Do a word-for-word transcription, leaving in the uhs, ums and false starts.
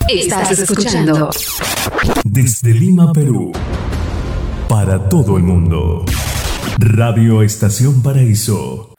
Estás escuchando desde Lima, Perú, para todo el mundo. Radio Estación Paraíso.